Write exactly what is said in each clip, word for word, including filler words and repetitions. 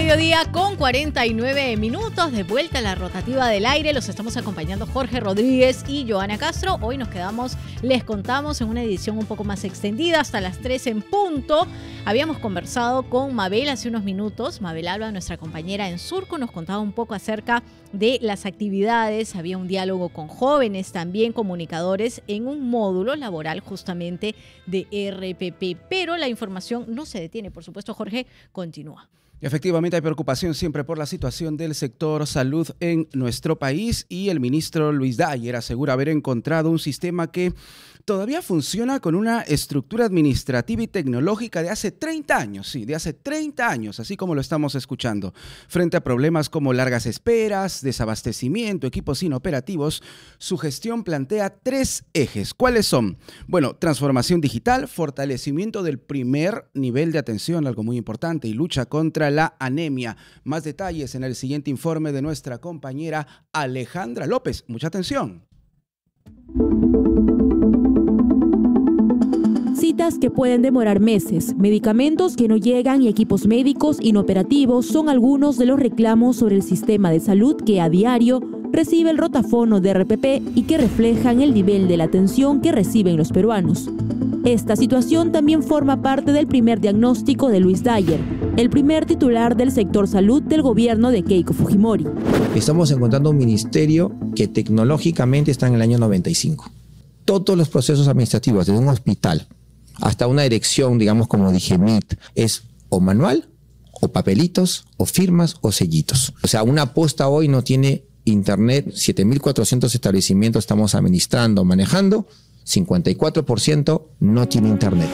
mediodía con cuarenta y nueve minutos, de vuelta a la rotativa del aire. Los estamos acompañando Jorge Rodríguez y Joana Castro. Hoy nos quedamos, les contamos, en una edición un poco más extendida, hasta las tres en punto. Habíamos conversado con Mabel hace unos minutos. Mabel Alba, nuestra compañera en Surco, nos contaba un poco acerca de las actividades. Había un diálogo con jóvenes, también comunicadores, en un módulo laboral justamente de R P P. Pero la información no se detiene, por supuesto, Jorge, continúa. Efectivamente, hay preocupación siempre por la situación del sector salud en nuestro país, y el ministro Luis Dyer asegura haber encontrado un sistema que todavía funciona con una estructura administrativa y tecnológica de hace treinta años, sí, de hace treinta años, así como lo estamos escuchando. Frente a problemas como largas esperas, desabastecimiento, equipos inoperativos, su gestión plantea tres ejes. ¿Cuáles son? Bueno, transformación digital, fortalecimiento del primer nivel de atención, algo muy importante, y lucha contra la anemia. Más detalles en el siguiente informe de nuestra compañera Alejandra López. Mucha atención. Citas que pueden demorar meses, medicamentos que no llegan y equipos médicos inoperativos son algunos de los reclamos sobre el sistema de salud que a diario recibe el rotafono de R P P y que reflejan el nivel de la atención que reciben los peruanos. Esta situación también forma parte del primer diagnóstico de Luis Dyer, el primer titular del sector salud del gobierno de Keiko Fujimori. Estamos encontrando un ministerio que tecnológicamente está en el año noventa y cinco. Todos los procesos administrativos, desde un hospital hasta una dirección, digamos como dije, M I T, es o manual, o papelitos, o firmas, o sellitos. O sea, una posta hoy no tiene internet. siete mil cuatrocientos establecimientos estamos administrando, manejando, cincuenta y cuatro por ciento no tiene internet.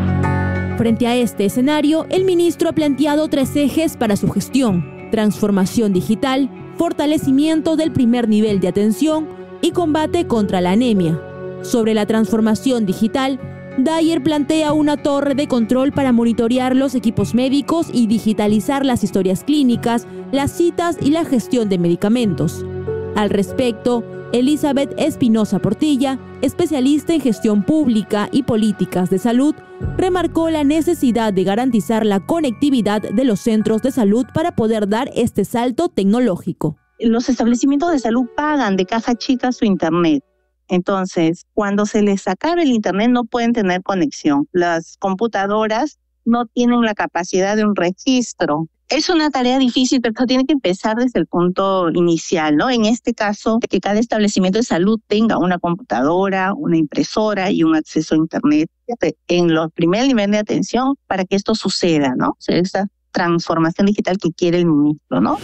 Frente a este escenario, el ministro ha planteado tres ejes para su gestión: transformación digital, fortalecimiento del primer nivel de atención y combate contra la anemia. Sobre la transformación digital, Dyer plantea una torre de control para monitorear los equipos médicos y digitalizar las historias clínicas, las citas y la gestión de medicamentos. Al respecto, Elizabeth Espinosa Portilla, especialista en gestión pública y políticas de salud, remarcó la necesidad de garantizar la conectividad de los centros de salud para poder dar este salto tecnológico. Los establecimientos de salud pagan de caja chica su internet. Entonces, cuando se les acabe el internet no pueden tener conexión. Las computadoras no tienen la capacidad de un registro. Es una tarea difícil, pero tiene que empezar desde el punto inicial, ¿no? En este caso, que cada establecimiento de salud tenga una computadora, una impresora y un acceso a internet en los primer nivel de atención para que esto suceda, ¿no? O sea, esta transformación digital que quiere el ministro, ¿no?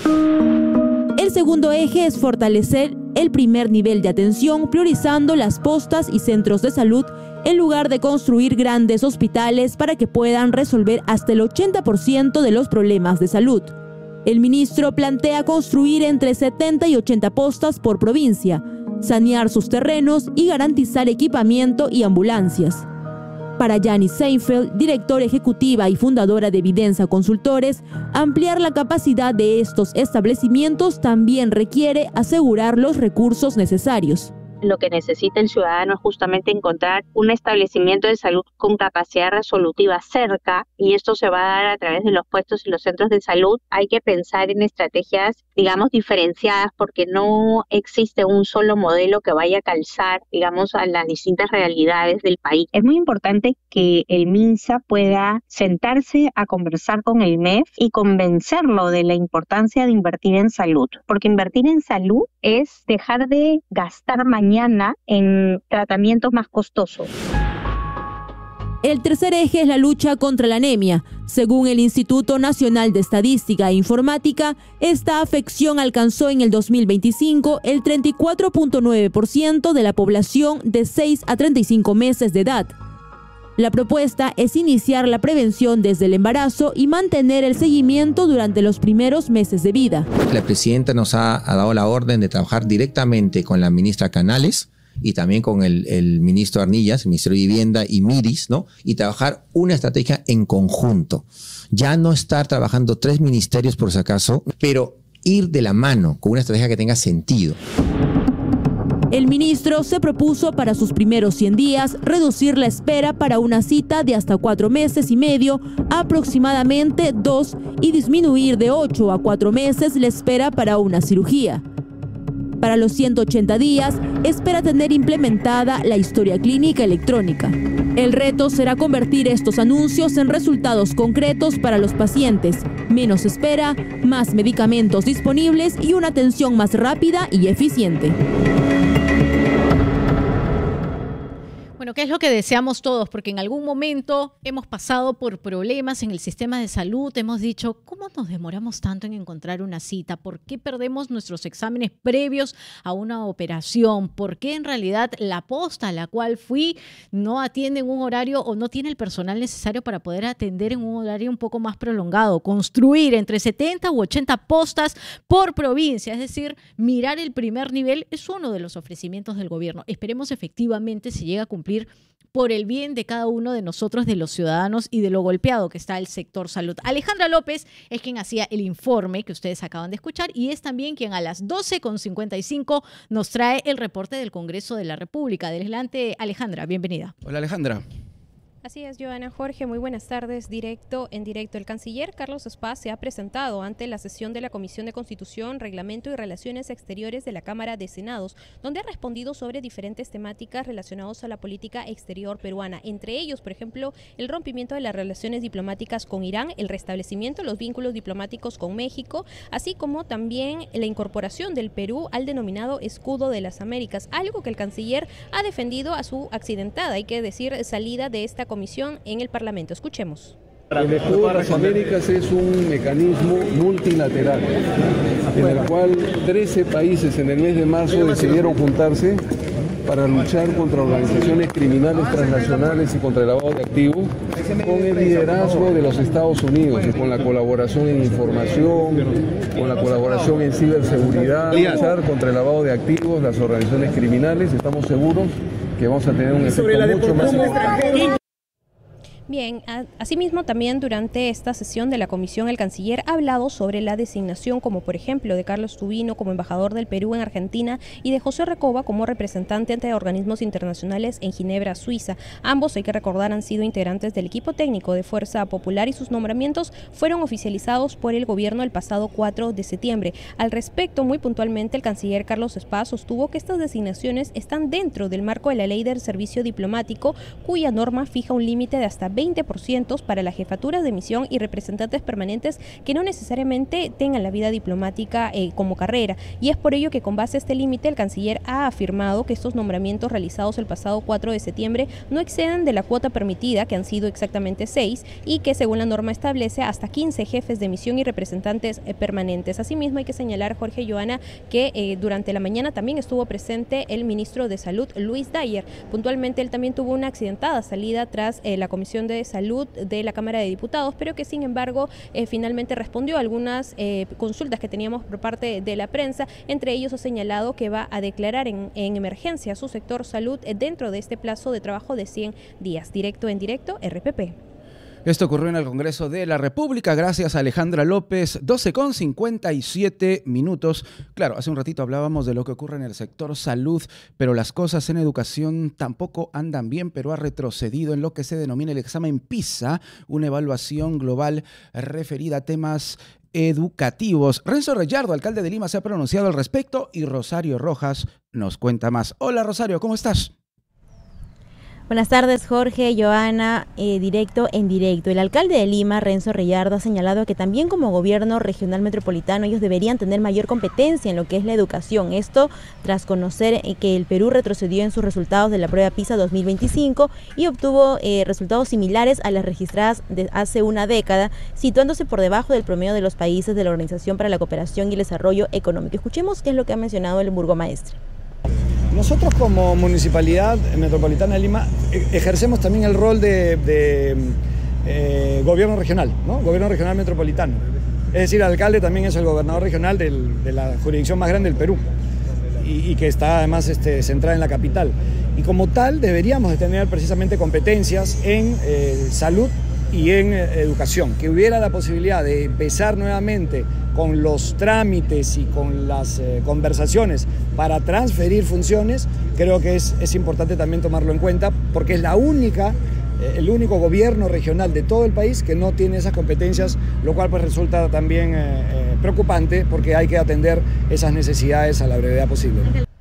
El segundo eje es fortalecer el primer nivel de atención, priorizando las postas y centros de salud en lugar de construir grandes hospitales para que puedan resolver hasta el ochenta por ciento de los problemas de salud. El ministro plantea construir entre setenta y ochenta postas por provincia, sanear sus terrenos y garantizar equipamiento y ambulancias. Para Janice Seinfeld, directora ejecutiva y fundadora de Evidenza Consultores, ampliar la capacidad de estos establecimientos también requiere asegurar los recursos necesarios. Lo que necesita el ciudadano es justamente encontrar un establecimiento de salud con capacidad resolutiva cerca, y esto se va a dar a través de los puestos y los centros de salud. Hay que pensar en estrategias, digamos, diferenciadas, porque no existe un solo modelo que vaya a calzar, digamos, a las distintas realidades del país. Es muy importante que el MINSA pueda sentarse a conversar con el M E F y convencerlo de la importancia de invertir en salud, porque invertir en salud es dejar de gastar mañana en tratamientos más costosos. El tercer eje es la lucha contra la anemia. Según el Instituto Nacional de Estadística e Informática, esta afección alcanzó en el dos mil veinticinco el treinta y cuatro punto nueve por ciento de la población de seis a treinta y cinco meses de edad. La propuesta es iniciar la prevención desde el embarazo y mantener el seguimiento durante los primeros meses de vida. La presidenta nos ha, ha dado la orden de trabajar directamente con la ministra Canales y también con el, el ministro Arnillas, el Ministerio de Vivienda y Miris, ¿no? Y trabajar una estrategia en conjunto. Ya no estar trabajando tres ministerios por si acaso, pero ir de la mano con una estrategia que tenga sentido. El ministro se propuso para sus primeros cien días reducir la espera para una cita de hasta cuatro meses y medio a aproximadamente dos y disminuir de ocho a cuatro meses la espera para una cirugía. Para los ciento ochenta días, espera tener implementada la historia clínica electrónica. El reto será convertir estos anuncios en resultados concretos para los pacientes, menos espera, más medicamentos disponibles y una atención más rápida y eficiente. Bueno, ¿qué es lo que deseamos todos? Porque en algún momento hemos pasado por problemas en el sistema de salud, hemos dicho, ¿cómo nos demoramos tanto en encontrar una cita? ¿Por qué perdemos nuestros exámenes previos a una operación? ¿Por qué en realidad la posta a la cual fui no atiende en un horario o no tiene el personal necesario para poder atender en un horario un poco más prolongado? Construir entre setenta u ochenta postas por provincia, es decir, mirar el primer nivel es uno de los ofrecimientos del gobierno. Esperemos efectivamente se llegue a cumplir por el bien de cada uno de nosotros, de los ciudadanos y de lo golpeado que está el sector salud. Alejandra López es quien hacía el informe que ustedes acaban de escuchar y es también quien a las doce con cincuenta y cinco nos trae el reporte del Congreso de la República. Adelante, Alejandra, bienvenida. Hola, Alejandra. Así es, Joana. Jorge, muy buenas tardes. Directo en directo. El canciller Carlos Espaz se ha presentado ante la sesión de la Comisión de Constitución, Reglamento y Relaciones Exteriores de la Cámara de Senados, donde ha respondido sobre diferentes temáticas relacionadas a la política exterior peruana. Entre ellos, por ejemplo, el rompimiento de las relaciones diplomáticas con Irán, el restablecimiento de los vínculos diplomáticos con México, así como también la incorporación del Perú al denominado Escudo de las Américas, algo que el canciller ha defendido a su accidentada, hay que decir, salida de esta comisión comisión en el Parlamento. Escuchemos. El Escudo de las Américas es un mecanismo multilateral en el cual trece países en el mes de marzo decidieron juntarse para luchar contra organizaciones criminales transnacionales y contra el lavado de activos, con el liderazgo de los Estados Unidos y con la colaboración en información, con la colaboración en ciberseguridad, luchar contra el lavado de activos, las organizaciones criminales. Estamos seguros que vamos a tener un efecto mucho más efectivo. Bien, asimismo también durante esta sesión de la comisión el canciller ha hablado sobre la designación como por ejemplo de Carlos Tubino como embajador del Perú en Argentina y de José Recoba como representante ante organismos internacionales en Ginebra, Suiza. Ambos, hay que recordar, han sido integrantes del equipo técnico de Fuerza Popular y sus nombramientos fueron oficializados por el gobierno el pasado cuatro de septiembre. Al respecto, muy puntualmente, el canciller Carlos Espaz sostuvo que estas designaciones están dentro del marco de la Ley del Servicio Diplomático, cuya norma fija un límite de hasta veinte por ciento para las jefaturas de misión y representantes permanentes que no necesariamente tengan la vida diplomática eh, como carrera, y es por ello que con base a este límite el canciller ha afirmado que estos nombramientos realizados el pasado cuatro de septiembre no exceden de la cuota permitida, que han sido exactamente seis, y que según la norma establece hasta quince jefes de misión y representantes eh, permanentes. Asimismo hay que señalar, Jorge y Joana, que eh, durante la mañana también estuvo presente el ministro de Salud, Luis Dyer. Puntualmente él también tuvo una accidentada salida tras eh, la Comisión de Salud de la Cámara de Diputados, pero que sin embargo eh, finalmente respondió a algunas eh, consultas que teníamos por parte de la prensa. Entre ellos ha señalado que va a declarar en, en emergencia su sector salud eh, dentro de este plazo de trabajo de cien días. Directo en directo, R P P. Esto ocurrió en el Congreso de la República, gracias a Alejandra López, doce con cincuenta y siete minutos. Claro, hace un ratito hablábamos de lo que ocurre en el sector salud, pero las cosas en educación tampoco andan bien. Perú ha retrocedido en lo que se denomina el examen PISA, una evaluación global referida a temas educativos. Renzo Reyardo, alcalde de Lima, se ha pronunciado al respecto y Rosario Rojas nos cuenta más. Hola Rosario, ¿cómo estás? Buenas tardes, Jorge, Joana, eh, directo en directo. El alcalde de Lima, Renzo Reyardo, ha señalado que también como gobierno regional metropolitano ellos deberían tener mayor competencia en lo que es la educación. Esto tras conocer eh, que el Perú retrocedió en sus resultados de la prueba PISA dos mil veinticinco y obtuvo eh, resultados similares a las registradas de hace una década, situándose por debajo del promedio de los países de la Organización para la Cooperación y el Desarrollo Económico. Escuchemos qué es lo que ha mencionado el burgomaestre. Nosotros como Municipalidad Metropolitana de Lima ejercemos también el rol de, de eh, gobierno regional, ¿no? Gobierno regional metropolitano. Es decir, el alcalde también es el gobernador regional del, de la jurisdicción más grande del Perú y, y que está además este, centrada en la capital. Y como tal deberíamos de tener precisamente competencias en eh, salud y en eh, educación. Que hubiera la posibilidad de empezar nuevamente con los trámites y con las eh, conversaciones para transferir funciones, creo que es, es importante también tomarlo en cuenta, porque es la única, eh, el único gobierno regional de todo el país que no tiene esas competencias, lo cual pues resulta también eh, eh, preocupante, porque hay que atender esas necesidades a la brevedad posible.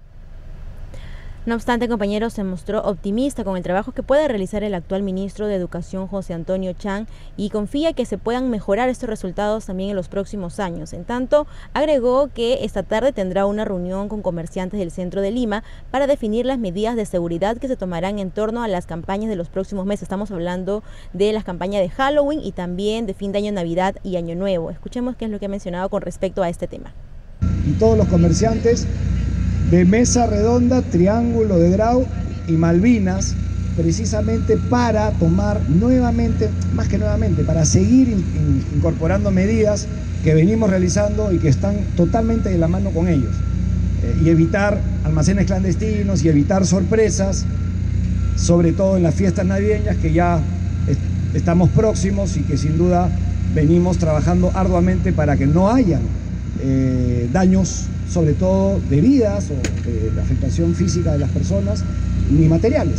No obstante, compañeros, se mostró optimista con el trabajo que puede realizar el actual ministro de Educación, José Antonio Chang, y confía que se puedan mejorar estos resultados también en los próximos años. En tanto, agregó que esta tarde tendrá una reunión con comerciantes del centro de Lima para definir las medidas de seguridad que se tomarán en torno a las campañas de los próximos meses. Estamos hablando de las campañas de Halloween y también de fin de año, Navidad y Año Nuevo. Escuchemos qué es lo que ha mencionado con respecto a este tema. Y todos los comerciantes de Mesa Redonda, Triángulo de Grau y Malvinas, precisamente para tomar nuevamente, más que nuevamente, para seguir in, in, incorporando medidas que venimos realizando y que están totalmente de la mano con ellos, eh, y evitar almacenes clandestinos y evitar sorpresas, sobre todo en las fiestas navideñas, que ya est estamos próximos y que sin duda venimos trabajando arduamente para que no haya eh, daños, sobre todo de vidas o de la afectación física de las personas, ni materiales.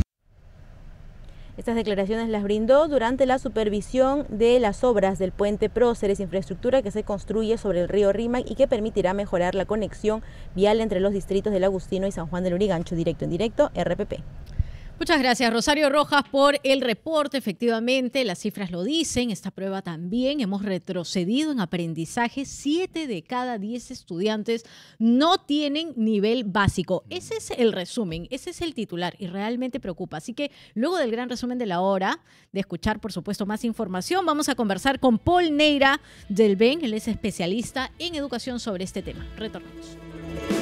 Estas declaraciones las brindó durante la supervisión de las obras del puente Próceres, infraestructura que se construye sobre el río Rímac y que permitirá mejorar la conexión vial entre los distritos del Agustino y San Juan del Lurigancho. Directo en directo, R P P. Muchas gracias, Rosario Rojas, por el reporte. Efectivamente, las cifras lo dicen. Esta prueba también hemos retrocedido en aprendizaje. Siete de cada diez estudiantes no tienen nivel básico. Ese es el resumen, ese es el titular y realmente preocupa. Así que luego del gran resumen de la hora, de escuchar, por supuesto, más información, vamos a conversar con Paul Neira del B E N. Él es especialista en educación sobre este tema. Retornamos.